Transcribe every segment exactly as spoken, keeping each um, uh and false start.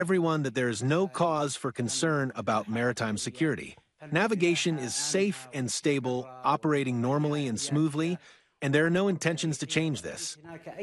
everyone that there is no cause for concern about maritime security. Navigation is safe and stable, operating normally and smoothly, and there are no intentions to change this.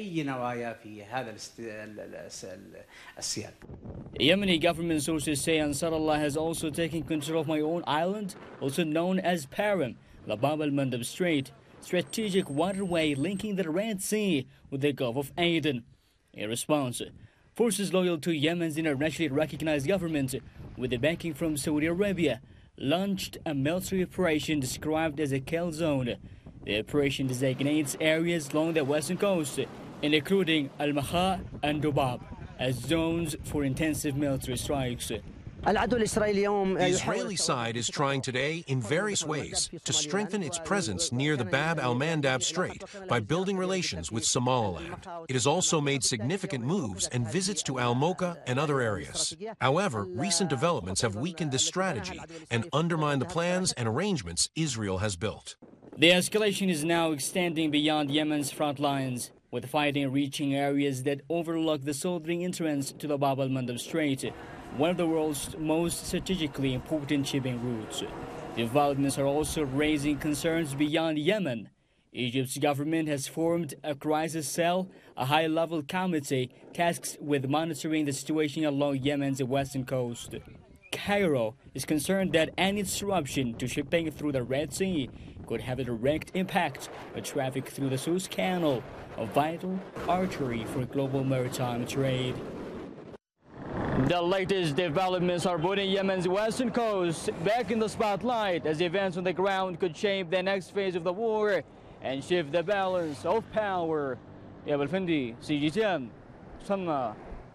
Yemeni government sources say Ansarullah has also taken control of my own island, also known as Param, the Bab al-Mandab Strait, strategic waterway linking the Red Sea with the Gulf of Aden. In response, forces loyal to Yemen's internationally recognized government, with the backing from Saudi Arabia, launched a military operation described as a kill zone. The operation designates areas along the western coast, including Al-Makha and Dubab, as zones for intensive military strikes. The Israeli side is trying today in various ways to strengthen its presence near the Bab al-Mandab Strait by building relations with Somaliland. It has also made significant moves and visits to Al-Moka and other areas. However, recent developments have weakened this strategy and undermined the plans and arrangements Israel has built. The escalation is now extending beyond Yemen's front lines, with fighting reaching areas that overlook the southern entrance to the Bab al-Mandab Strait, one of the world's most strategically important shipping routes. Developments are also raising concerns beyond Yemen. Egypt's government has formed a crisis cell, a high-level committee tasked with monitoring the situation along Yemen's western coast. Cairo is concerned that any disruption to shipping through the Red Sea could have a direct impact on traffic through the Suez Canal, a vital artery for global maritime trade. The latest developments are putting Yemen's western coast back in the spotlight as events on the ground could shape the next phase of the war and shift the balance of power. Iyab Al-Findi, C G T N, Sanaa.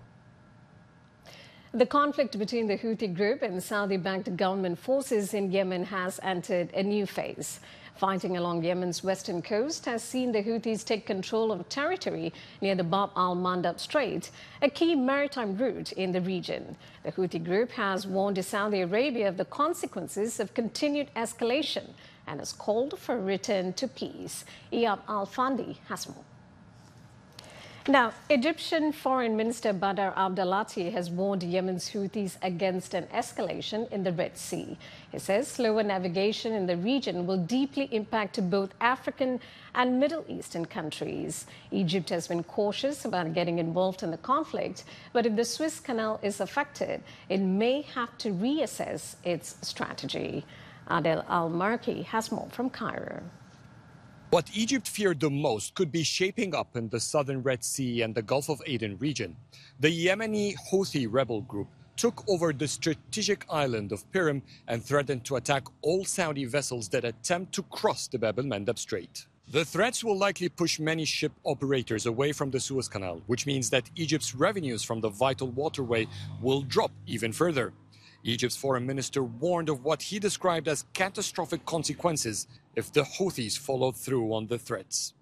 The conflict between the Houthi group and Saudi-backed government forces in Yemen has entered a new phase. Fighting along Yemen's western coast has seen the Houthis take control of territory near the Bab al-Mandab Strait, a key maritime route in the region. The Houthi group has warned Saudi Arabia of the consequences of continued escalation and has called for a return to peace. Iyab Al-Fandi has more. Now, Egyptian Foreign Minister Badr Abdelati has warned Yemen's Houthis against an escalation in the Red Sea. He says slower navigation in the region will deeply impact both African and Middle Eastern countries. Egypt has been cautious about getting involved in the conflict, but if the Suez Canal is affected, it may have to reassess its strategy. Adel Al-Marki has more from Cairo. What Egypt feared the most could be shaping up in the southern Red Sea and the Gulf of Aden region. The Yemeni Houthi rebel group took over the strategic island of Piram and threatened to attack all Saudi vessels that attempt to cross the Bab al-Mandab Strait. The threats will likely push many ship operators away from the Suez Canal, which means that Egypt's revenues from the vital waterway will drop even further. Egypt's foreign minister warned of what he described as catastrophic consequences if the Houthis followed through on the threats.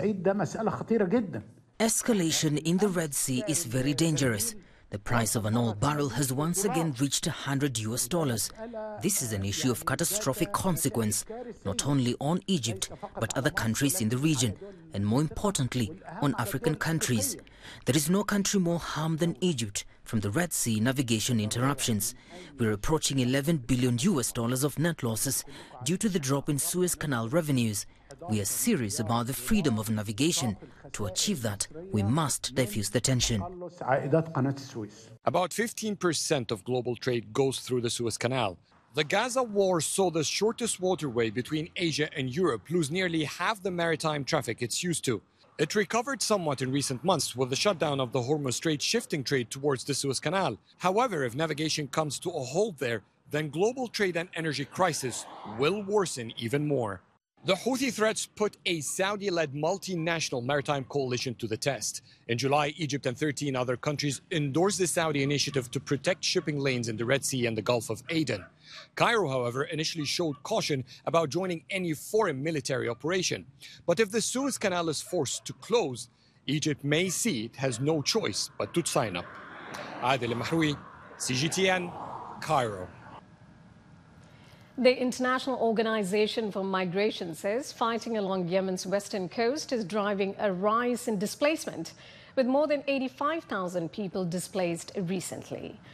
Escalation in the Red Sea is very dangerous. The price of an oil barrel has once again reached one hundred U S dollars. This is an issue of catastrophic consequence, not only on Egypt, but other countries in the region, and more importantly, on African countries. There is no country more harmed than Egypt from the Red Sea navigation interruptions. We're approaching eleven billion U S dollars of net losses due to the drop in Suez Canal revenues. We are serious about the freedom of navigation. To achieve that, we must diffuse the tension. About fifteen percent of global trade goes through the Suez Canal. The Gaza war saw the shortest waterway between Asia and Europe lose nearly half the maritime traffic it's used to. It recovered somewhat in recent months with the shutdown of the Hormuz Strait, shifting trade towards the Suez Canal. However, if navigation comes to a halt there, then global trade and energy crisis will worsen even more. The Houthi threats put a Saudi-led multinational maritime coalition to the test. In July, Egypt and thirteen other countries endorsed the Saudi initiative to protect shipping lanes in the Red Sea and the Gulf of Aden. Cairo, however, initially showed caution about joining any foreign military operation. But if the Suez Canal is forced to close, Egypt may see it has no choice but to sign up. Adel Mahroui, C G T N, Cairo. The International Organization for Migration says fighting along Yemen's western coast is driving a rise in displacement, with more than eighty-five thousand people displaced recently.